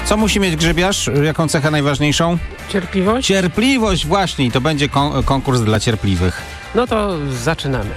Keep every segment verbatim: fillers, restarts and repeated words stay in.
Co musi mieć grzybiarz? Jaką cechę najważniejszą? Cierpliwość? Cierpliwość, właśnie. I to będzie kon- konkurs dla cierpliwych. No to zaczynamy.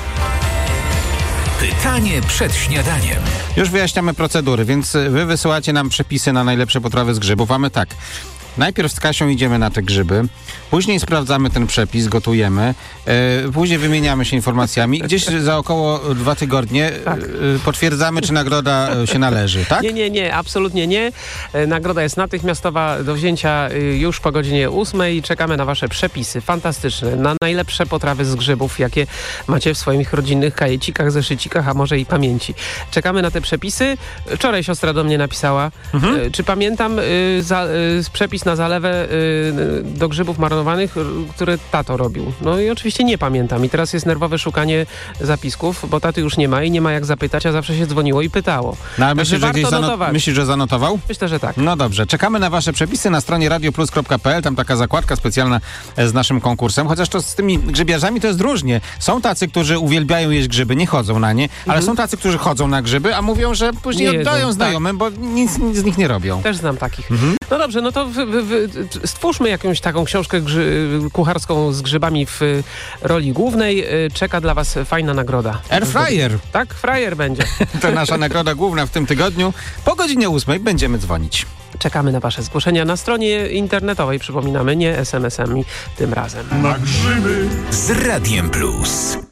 Pytanie przed śniadaniem. Już wyjaśniamy procedury, więc wy wysyłacie nam przepisy na najlepsze potrawy z grzybów. A my tak, najpierw z Kasią idziemy na te grzyby, później sprawdzamy ten przepis, gotujemy, yy, później wymieniamy się informacjami. Gdzieś za około dwa tygodnie Tak. yy, potwierdzamy, czy nagroda się należy, tak? Nie, nie, nie, absolutnie nie. E, Nagroda jest natychmiastowa do wzięcia y, już po godzinie ósmej. Czekamy na wasze przepisy fantastyczne, na najlepsze potrawy z grzybów, jakie macie w swoich rodzinnych kajecikach, zeszycikach, a może i pamięci. Czekamy na te przepisy. Wczoraj siostra do mnie napisała, Mhm. e, czy pamiętam y, za, y, przepis na zalewę y, do grzybów marynowanych, r- które tato robił. No i oczywiście nie pamiętam. I teraz jest nerwowe szukanie zapisków, bo taty już nie ma i nie ma jak zapytać, a zawsze się dzwoniło i pytało. No, ale Także myślisz, że warto gdzieś zano- notować. myślisz, że zanotował? Myślę, że tak. No dobrze, czekamy na wasze przepisy na stronie radioplus kropka p l, tam taka zakładka specjalna e, z naszym konkursem, chociaż to z tymi grzybiarzami to jest różnie. Są tacy, którzy uwielbiają jeść grzyby, nie chodzą na nie, ale są tacy, którzy chodzą na grzyby, a mówią, że później Nie jedzą, oddają tak. znajomym, bo nic, nic z nich nie robią. Też znam takich. No dobrze, no to w, w, w, stwórzmy jakąś taką książkę grzy, kucharską z grzybami w y, roli głównej. Y, Czeka dla was fajna nagroda. Airfryer Tak, frajer będzie. to nasza nagroda główna w tym tygodniu. Po godzinie ósmej będziemy dzwonić. Czekamy na wasze zgłoszenia na stronie internetowej, przypominamy, nie es em esami tym razem. Z Radiem Plus.